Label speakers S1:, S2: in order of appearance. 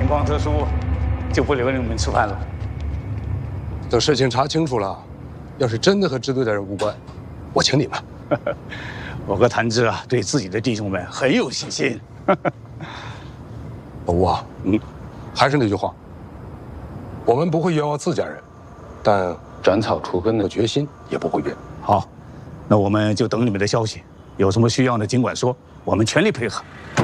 S1: 况特殊，就不留你们吃饭了。
S2: 等事情查清楚了，要是真的和支队的人无关，我请你们。
S1: 我和谭志啊，对自己的弟兄们很有信心。
S2: 老吴啊，还是那句话，我们不会冤枉自家人，但斩草除根的决心也不会变。
S1: 好，那我们就等你们的消息，有什么需要的尽管说，我们全力配合。